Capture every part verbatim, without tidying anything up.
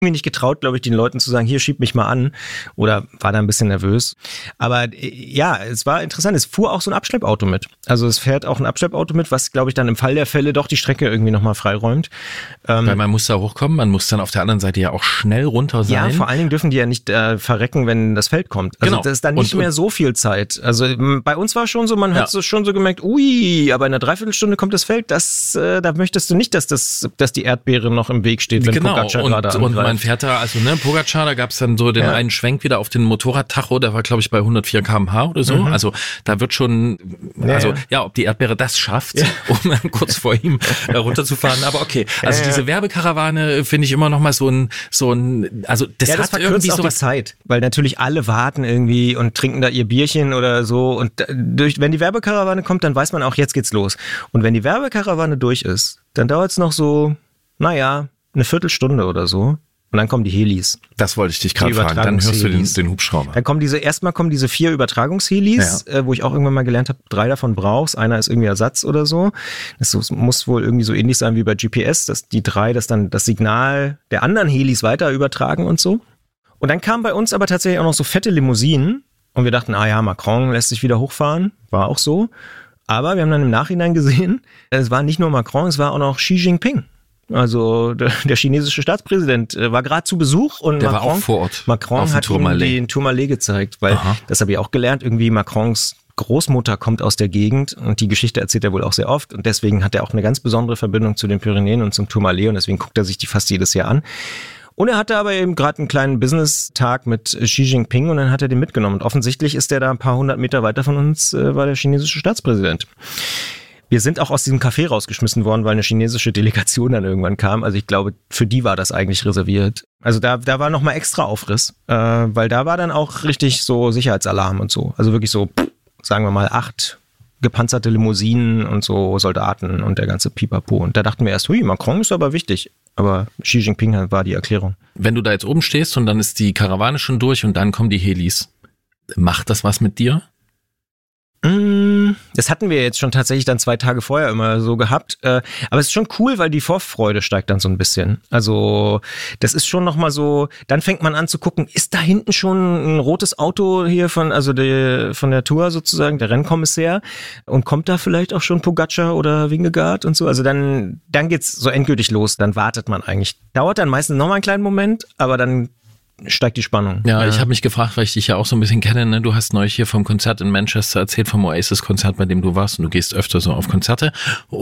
mir nicht getraut, glaube ich, den Leuten zu sagen, hier, schieb mich mal an, oder war da ein bisschen nervös. Aber ja, es war interessant, es fuhr auch so ein Abschleppauto mit. Also es fährt auch ein Abschleppauto mit, was, glaube ich, dann im Fall der Fälle doch die Strecke irgendwie nochmal freiräumt. Ähm, Weil man muss da hochkommen, man muss dann auf der anderen Seite ja auch schnell runter sein. Ja, vor allen Dingen dürfen die ja nicht äh, verrecken, wenn das Feld kommt. Also genau. das ist dann nicht und, mehr so viel Zeit. Also bei uns war schon so, man ja. hat so schon so gemerkt, ui, aber in einer Dreiviertelstunde kommt das Feld, das, äh, da möchtest du nicht, dass das, dass die Erdbeere noch im Weg steht, wenn genau. Pogacar und, gerade angreift. Und man fährt da, also ne, Pogacar, da gab's dann so den ja. einen Schwenk wieder auf den Motorradtacho, der war, glaube ich, bei hundertvier Kilometer pro Stunde oder so. Mhm. Also da wird schon, also ja, ja ob die Erdbeere das schafft, ja. um dann kurz vor ihm runterzufahren. Aber okay, also ja, diese Werbekarawane finde ich immer noch mal so ein, so ein, also das, ja, das hat irgendwie so was Zeit, weil natürlich alle warten irgendwie und trinken da ihr Bierchen oder so. Und durch, wenn die Werbekarawane kommt, dann weiß man auch, jetzt geht's los. Und wenn die Werbekarawane durch ist, dann dauert es noch so, naja, eine Viertelstunde oder so. Und dann kommen die Helis. Das wollte ich dich gerade fragen. Dann hörst du den, den Hubschrauber. Dann kommen diese, erstmal kommen diese vier Übertragungshelis, ja. äh, wo ich auch irgendwann mal gelernt habe, drei davon brauchst. Einer ist irgendwie Ersatz oder so. Das muss wohl irgendwie so ähnlich sein wie bei G P S, dass die drei das dann das Signal der anderen Helis weiter übertragen und so. Und dann kamen bei uns aber tatsächlich auch noch so fette Limousinen. Und wir dachten, ah ja, Macron lässt sich wieder hochfahren. War auch so. Aber wir haben dann im Nachhinein gesehen, es war nicht nur Macron, es war auch noch Xi Jinping. Also der, der chinesische Staatspräsident äh, war gerade zu Besuch und der Macron, war auch vor Ort. Macron hat ihm den Tourmalet gezeigt, weil Aha. das habe ich auch gelernt, irgendwie Macrons Großmutter kommt aus der Gegend und die Geschichte erzählt er wohl auch sehr oft und deswegen hat er auch eine ganz besondere Verbindung zu den Pyrenäen und zum Tourmalet und deswegen guckt er sich die fast jedes Jahr an. Und er hatte aber eben gerade einen kleinen Business-Tag mit Xi Jinping und dann hat er den mitgenommen. Und offensichtlich ist der da ein paar hundert Meter weiter von uns, äh, war der chinesische Staatspräsident. Wir sind auch aus diesem Café rausgeschmissen worden, weil eine chinesische Delegation dann irgendwann kam. Also ich glaube, für die war das eigentlich reserviert. Also da, da war nochmal extra Aufriss, äh, weil da war dann auch richtig so Sicherheitsalarm und so. Also wirklich so, sagen wir mal, acht gepanzerte Limousinen und so Soldaten und der ganze Pipapo. Und da dachten wir erst, hui, Macron ist aber wichtig. Aber Xi Jinping war die Erklärung. Wenn du da jetzt oben stehst und dann ist die Karawane schon durch und dann kommen die Helis, macht das was mit dir? Das hatten wir jetzt schon tatsächlich dann zwei Tage vorher immer so gehabt. Aber es ist schon cool, weil die Vorfreude steigt dann so ein bisschen. Also das ist schon nochmal so, dann fängt man an zu gucken, ist da hinten schon ein rotes Auto hier von, also der, von der Tour sozusagen, der Rennkommissär und kommt da vielleicht auch schon Pogacar oder Vingegaard und so. Also dann, dann geht's so endgültig los, dann wartet man eigentlich. Dauert dann meistens nochmal einen kleinen Moment, aber dann steigt die Spannung. Ja, ja. Ich habe mich gefragt, weil ich dich ja auch so ein bisschen kenne, ne? Du hast neulich hier vom Konzert in Manchester erzählt, vom Oasis-Konzert, bei dem du warst und du gehst öfter so auf Konzerte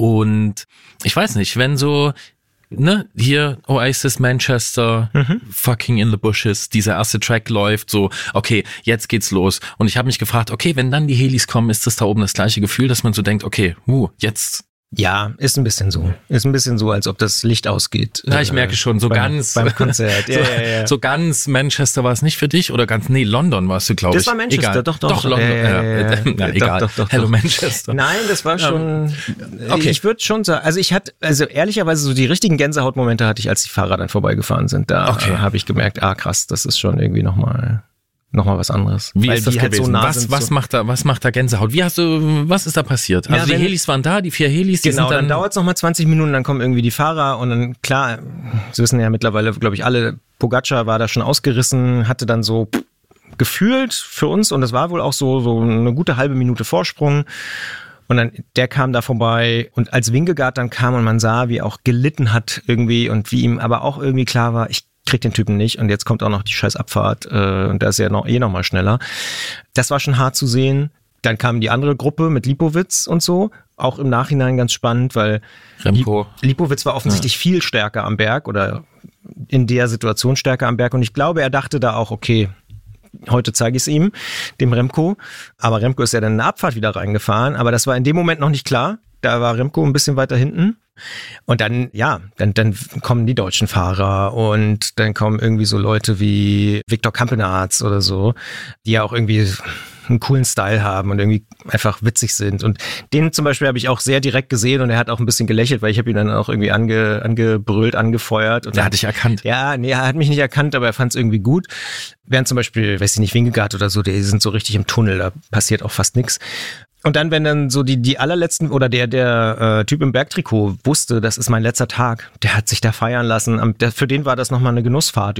und ich weiß nicht, wenn so, ne, hier Oasis Manchester, mhm. Fucking in the Bushes, dieser erste Track läuft so, okay, jetzt geht's los und ich habe mich gefragt, okay, wenn dann die Helis kommen, ist das da oben das gleiche Gefühl, dass man so denkt, okay, uh, jetzt... Ja, ist ein bisschen so. Ist ein bisschen so, als ob das Licht ausgeht. Ja, ich merke schon, so beim, ganz... Beim Konzert, so, ja, ja, ja. So ganz Manchester war es nicht für dich oder ganz... Nee, London warst du, glaube ich. Das war Manchester, egal. doch, doch. Doch, London, ja, ja, ja, ja. Na, egal. Doch, doch, doch, Hello doch. Manchester. Nein, das war schon... Okay. Ich würde schon sagen, also ich hatte, also ehrlicherweise so die richtigen Gänsehautmomente hatte ich, als die Fahrer dann vorbeigefahren sind. Da okay. habe ich gemerkt, ah krass, das ist schon irgendwie nochmal... Nochmal was anderes. Wie Weil ist das die halt gewesen? so nah was, sind, was so macht da, was macht da Gänsehaut? Wie hast du, was ist da passiert? Also ja, die wenn, Helis waren da, die vier Helis, die genau, sind dann... dann dauert es nochmal zwanzig Minuten, dann kommen irgendwie die Fahrer und dann, klar, Sie wissen ja mittlerweile, glaube ich, alle, Pogacar war da schon ausgerissen, hatte dann so pff, gefühlt für uns und das war wohl auch so, so eine gute halbe Minute Vorsprung. Und dann, der kam da vorbei und als Vingegaard dann kam und man sah, wie er auch gelitten hat irgendwie und wie ihm aber auch irgendwie klar war, ich krieg den Typen nicht und jetzt kommt auch noch die scheiß Abfahrt äh, und da ist er noch, eh noch mal schneller. Das war schon hart zu sehen. Dann kam die andere Gruppe mit Lipowitz und so, auch im Nachhinein ganz spannend, weil Remco. Lipowitz war offensichtlich ja. viel stärker am Berg oder in der Situation stärker am Berg und ich glaube, er dachte da auch, okay, heute zeige ich es ihm, dem Remco, aber Remco ist ja dann in eine Abfahrt wieder reingefahren, aber das war in dem Moment noch nicht klar. Da war Remco ein bisschen weiter hinten. Und dann, ja, dann, dann kommen die deutschen Fahrer und dann kommen irgendwie so Leute wie Viktor Kampenaerts oder so, die ja auch irgendwie einen coolen Style haben und irgendwie einfach witzig sind. Und den zum Beispiel habe ich auch sehr direkt gesehen und er hat auch ein bisschen gelächelt, weil ich habe ihn dann auch irgendwie ange, angebrüllt, angefeuert. Und der hat dich erkannt. Ja, nee, er hat mich nicht erkannt, aber er fand es irgendwie gut. Während zum Beispiel, weiß ich nicht, Vingegaard oder so, die sind so richtig im Tunnel, da passiert auch fast nichts. Und dann, wenn dann so die, die allerletzten, oder der, der äh, Typ im Bergtrikot wusste, das ist mein letzter Tag, der hat sich da feiern lassen. Der, für den war das nochmal eine Genussfahrt